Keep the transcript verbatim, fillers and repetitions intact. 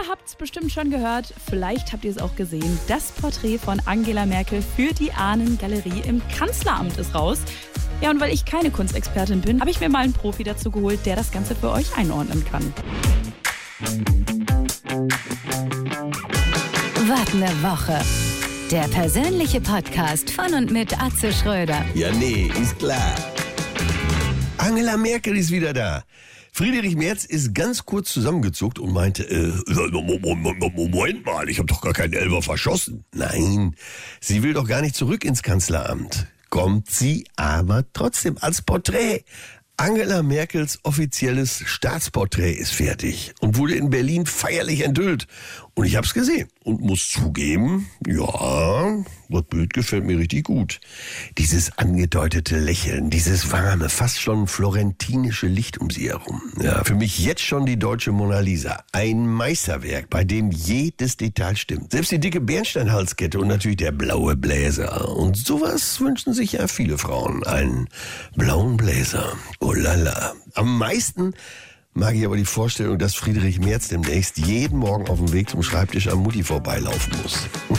Ihr habt's bestimmt schon gehört, vielleicht habt ihr es auch gesehen. Das Porträt von Angela Merkel für die Ahnengalerie im Kanzleramt ist raus. Ja, und weil ich keine Kunstexpertin bin, habe ich mir mal einen Profi dazu geholt, der das Ganze für euch einordnen kann. Wart eine Woche. Der persönliche Podcast von und mit Atze Schröder. Ja, nee, ist klar. Angela Merkel ist wieder da. Friedrich Merz ist ganz kurz zusammengezuckt und meinte, äh, Moment mal, ich habe doch gar keinen Elfer verschossen. Nein, sie will doch gar nicht zurück ins Kanzleramt. Kommt sie aber trotzdem als Porträt. Angela Merkels offizielles Staatsporträt ist fertig und wurde in Berlin feierlich enthüllt. Und ich hab's gesehen und muss zugeben, ja, das Bild gefällt mir richtig gut. Dieses angedeutete Lächeln, dieses warme, fast schon florentinische Licht um sie herum. Ja, für mich jetzt schon die deutsche Mona Lisa. Ein Meisterwerk, bei dem jedes Detail stimmt. Selbst die dicke Bernsteinhalskette und natürlich der blaue Bläser. Und sowas wünschen sich ja viele Frauen. Einen blauen Bläser. Oh lala. Am meisten mag ich aber die Vorstellung, dass Friedrich Merz demnächst jeden Morgen auf dem Weg zum Schreibtisch am Mutti vorbeilaufen muss.